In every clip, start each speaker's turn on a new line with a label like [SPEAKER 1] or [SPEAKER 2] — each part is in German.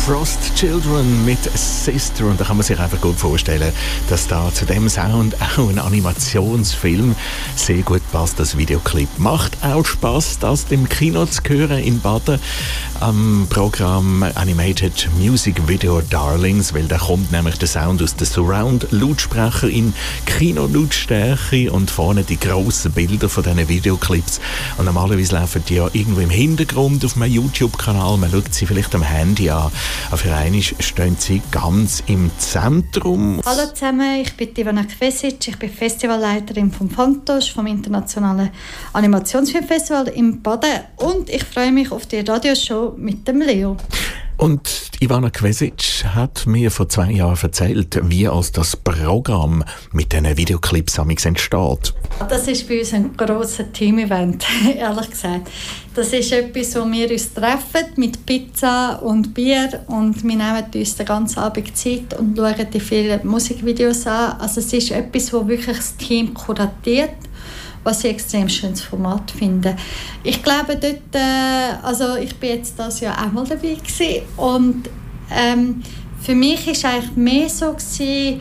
[SPEAKER 1] Frost Children mit Sister. Und da kann man sich einfach gut vorstellen, dass da zu dem Sound auch ein Animationsfilm sehr gut passt. Das Videoclip macht auch Spaß, das im Kino zu hören in Baden am Programm Animated Music Video Darlings, weil da kommt nämlich der Sound aus den Surround-Lautsprecher in Kinolautstärke und vorne die grossen Bilder von diesen Videoclips. Und normalerweise laufen die ja irgendwo im Hintergrund auf einem YouTube-Kanal. Man schaut sie vielleicht am Handy an. Aber für einmal stehen sie ganz im Zentrum.
[SPEAKER 2] Hallo zusammen, ich bin Ivana Kvesic. Ich bin Festivalleiterin vom Fantosch, vom Internationalen Animationsfilmfestival in Baden. Und ich freue mich auf die Radioshow mit dem Leo.
[SPEAKER 1] Und Ivana Kvesic hat mir vor 2 Jahren erzählt, wie das Programm mit diesen Videoclips entsteht.
[SPEAKER 2] Das ist bei uns ein grosses Team-Event, ehrlich gesagt. Das ist etwas, wo wir uns treffen mit Pizza und Bier und wir nehmen uns den ganzen Abend Zeit und schauen die vielen Musikvideos an. Also es ist etwas, wo wirklich das Team kuratiert, was ich ein extrem schönes Format finde. Ich glaube dort, also ich bin jetzt das Jahr auch mal dabei gewesen und für mich war es eigentlich mehr so gewesen,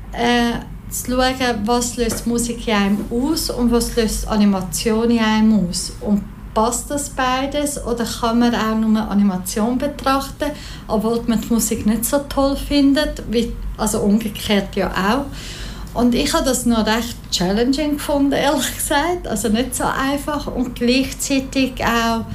[SPEAKER 2] zu schauen, was löst Musik in einem aus und was löst Animation in einem aus. Und passt das beides oder kann man auch nur Animation betrachten, obwohl man die Musik nicht so toll findet, also umgekehrt ja auch. Und ich habe das noch recht challenging gefunden, ehrlich gesagt. Also nicht so einfach und gleichzeitig auch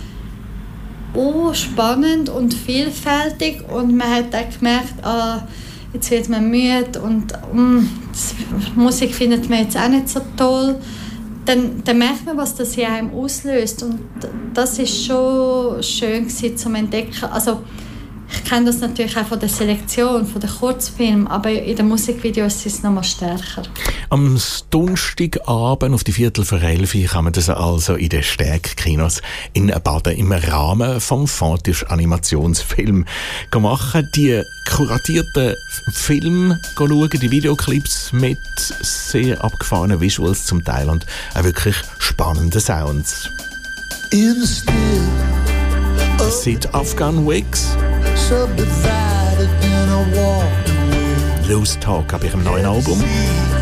[SPEAKER 2] spannend und vielfältig. Und man hat auch gemerkt, jetzt wird man müde und die Musik findet man jetzt auch nicht so toll. Dann merkt man, was das in einem auslöst. Und das ist schon schön zu entdecken. Also, ich kenne das natürlich auch von der Selektion, von den Kurzfilmen, aber in den Musikvideos ist es noch mal stärker.
[SPEAKER 1] Am Donnerstagabend auf die 11:15 kann man das also in den Stärk-Kinos in Baden im Rahmen vom Fantosch Animationsfilm machen. Die kuratierten Filme schauen, die Videoclips mit sehr abgefahrenen Visuals zum Teil und auch wirklich spannenden Sounds. Das sind Afghan Wigs. Loose Talk ab ihrem neuen Album.